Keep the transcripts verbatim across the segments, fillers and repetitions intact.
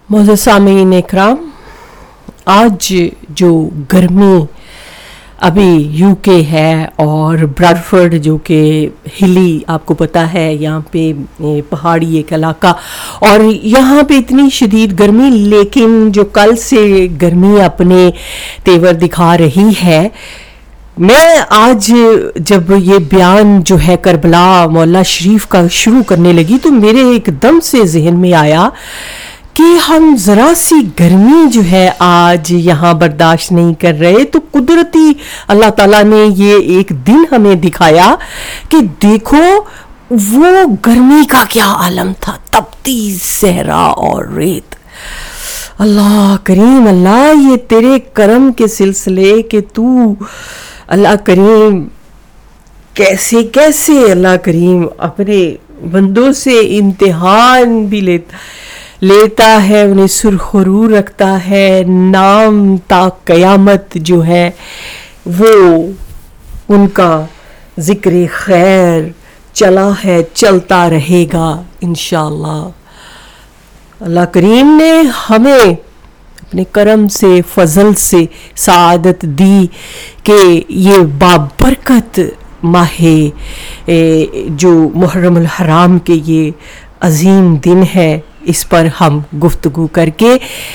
मोअज़्ज़ज़ सामीन इकराम, आज जो गर्मी अभी यूके है और ब्रैडफोर्ड जो कि हिली, आपको पता है यहाँ पे पहाड़ी एक इलाका, और यहाँ पे इतनी शदीद गर्मी, लेकिन जो कल से गर्मी अपने तेवर दिखा रही है। मैं आज जब ये बयान जो है करबला मौला शरीफ का शुरू करने लगी तो मेरे एकदम से जहन में आया कि हम ज़रा सी गर्मी जो है आज यहाँ बर्दाश्त नहीं कर रहे, तो कुदरती अल्लाह ताला ने ये एक दिन हमें दिखाया कि देखो वो गर्मी का क्या आलम था, तपती सहरा और रेत। अल्लाह करीम, अल्लाह ये तेरे करम के सिलसिले कि तू अल्लाह करीम कैसे कैसे अल्लाह करीम अपने बंदों से इम्तिहान भी लेता लेता है, उन्हें सुरखरू रखता है। नाम ता क़यामत जो है वो उनका ज़िक्र खैर चला है, चलता रहेगा इंशाअल्लाह। अल्लाह करीम ने हमें अपने करम से, फजल से सआदत दी कि ये बाबरकत माहे जो मुहर्रमुल हराम के ये अजीम दिन है, इस पर हम गुफ्तगू करके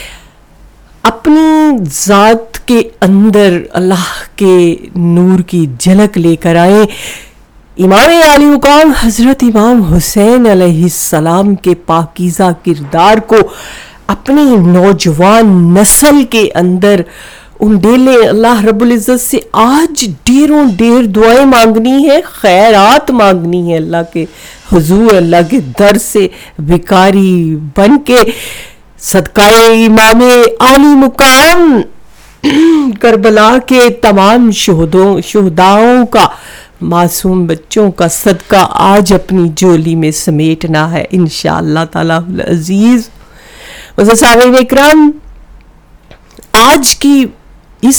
अपनी ज़ात के अंदर अल्लाह के नूर की झलक लेकर आए। इमाम आली मुकाम हज़रत इमाम हुसैन अलैहिस्सलाम के पाकीज़ा किरदार को अपनी नौजवान नस्ल के अंदर उंडेले। अल्लाह रब्बुल इज़्ज़त से आज ढेरों ढेर दुआएं मांगनी है, खैरात मांगनी है अल्लाह के हुजूर, अल्लाह के दर से भिखारी बन के सदकाए इमाम आली मुकाम करबला के तमाम शहीदों शहदाओं का, मासूम बच्चों का सदका आज अपनी झोली में समेटना है इंशाअल्लाह ताला अजीज। मुअज़्ज़ज़ इकराम, आज की इस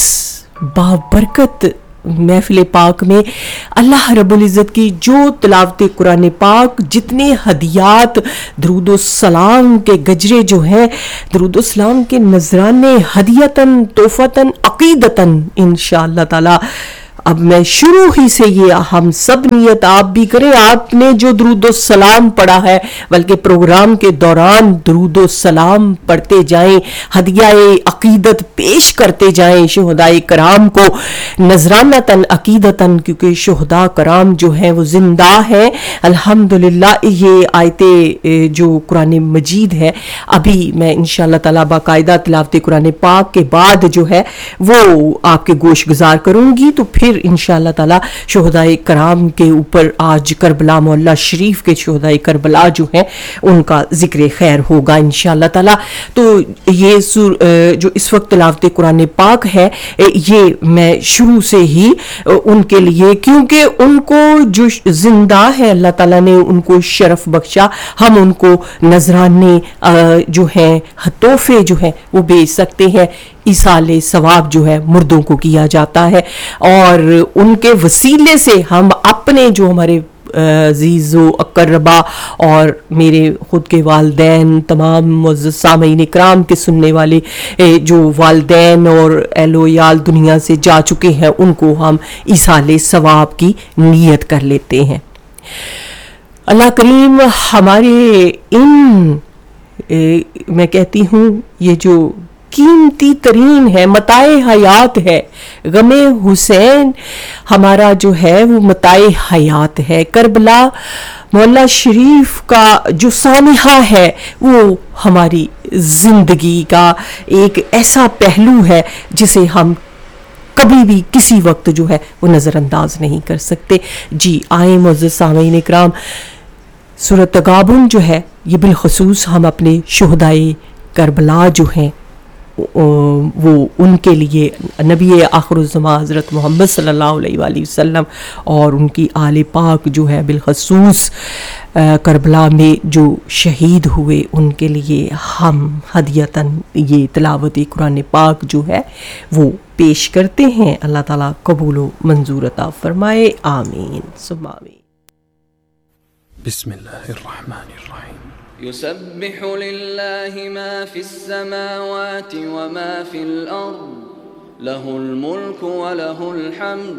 बाबरकत महफिल पाक में अल्लाह रब्बुल इज़्ज़त की जो तिलावत कुरान पाक, जितने हदियात, दरूदो सलाम के गजरे जो हैं, दरूदो सलाम के नजराने, हदियतन तोहफतन अकीदतन इंशाअल्लाह ताला। अब मैं शुरू ही से ये हम सब नियत आप भी करें, आपने जो दरूदो सलाम पढ़ा है बल्कि प्रोग्राम के दौरान दरूदो सलाम पढ़ते जाएं, हदियाए अकीदत पेश करते जाएं शुहदाए कराम को नजरानतन अकीदतन, क्योंकि शुहदा कराम जो है वो जिंदा है अल्हम्दुलिल्लाह। ये आयते जो कुरान मजीद है, अभी मैं इंशाअल्लाह ताला बाकायदा तिलावत कुरान पाक के बाद जो है वो आपके गोश गुजार करूंगी, तो फिर इंशाअल्लाह ताला शुहदाए कराम के ऊपर आज करबला मौला शरीफ के शुहदाए करबला जो है उनका जिक्र खैर होगा इंशाअल्लाह ताला। तो ये सुर जो इस वक्त तिलावत कुरान पाक है, ये मैं शुरू से ही उनके लिए, क्योंकि उनको जो जिंदा है अल्लाह ताला ने उनको शरफ बख्शा, हम उनको नजराने जो है तोहफे जो है वो भेज सकते हैं। इसाले सवाब जो है मुर्दों को किया जाता है और उनके वसीले से हम अपने जो हमारे अजीज़ो अकरबा और मेरे ख़ुद के वालदैन, तमाम मुअज़्ज़ज़ सामीन इकराम के सुनने वाले जो वालदैन और एलो याल दुनिया से जा चुके हैं, उनको हम इसाले सवाब की नीयत कर लेते हैं। अल्लाह करीम हमारे इन ए, मैं कहती हूँ ये जो कीमती तरीन है, मताए हयात है, गमे हुसैन हमारा जो है वो मताए हयात है। करबला मौला शरीफ का जो सानिहा है वो हमारी जिंदगी का एक ऐसा पहलू है जिसे हम कभी भी किसी वक्त जो है वो नज़रअंदाज नहीं कर सकते। जी आए मुअज़्ज़ज़ सामीन इकराम, सूरत तगाबुन जो है ये बिलखसूस हम अपने शुहदाए करबला जो हैं वो उनके लिए नबी आखिरुज़्ज़मा हज़रत मोहम्मद सल्लल्लाहु अलैहि वसल्लम और उनकी आले पाक जो है बिलखसूस करबला में जो शहीद हुए, उनके लिए हम हदियतन ये तिलावत कुरान पाक जो है वो पेश करते हैं। अल्लाह ताला कबूल व मंजूर अता फरमाए, आमीन सुम्मा आमीन। बिस्मिल्लाहिर्रहमानिर्रहीम। يسبح لله ما في السماوات وما في الأرض له الملك وله الحمد